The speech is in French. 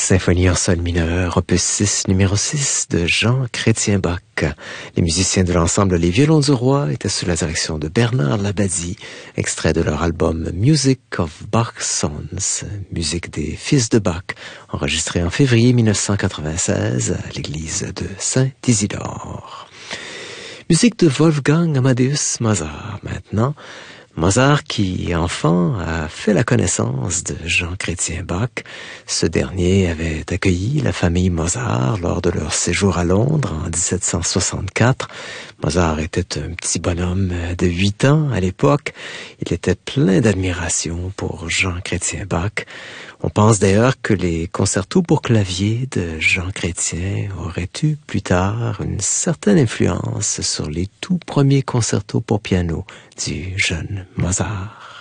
Symphonie en sol mineur, opus 6, numéro 6 de Jean Chrétien Bach. Les musiciens de l'ensemble Les Violons du Roi étaient sous la direction de Bernard Labadie, extrait de leur album Music of Bach's Sons, musique des fils de Bach, enregistré en février 1996 à l'église de Saint-Isidore. Musique de Wolfgang Amadeus Mozart maintenant. Mozart qui, enfant, a fait la connaissance de Jean Chrétien Bach. Ce dernier avait accueilli la famille Mozart lors de leur séjour à Londres en 1764. Mozart était un petit bonhomme de 8 ans à l'époque. Il était plein d'admiration pour Jean Chrétien Bach. On pense d'ailleurs que les concertos pour clavier de Jean Chrétien auraient eu plus tard une certaine influence sur les tout premiers concertos pour piano du jeune Mozart.